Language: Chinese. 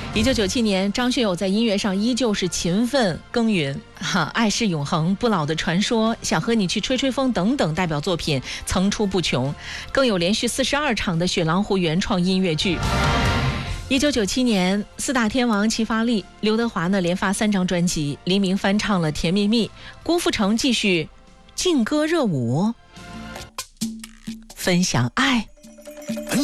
1997年，张学友在音乐上依旧是勤奋耕耘，爱是永恒不老的传说，想和你去吹吹风等等代表作品层出不穷，更有连续42场的雪狼湖原创音乐剧。1997年，四大天王齐发力，刘德华呢连发3张专辑，黎明翻唱了《甜蜜蜜》，郭富城继续劲歌热舞，分享爱。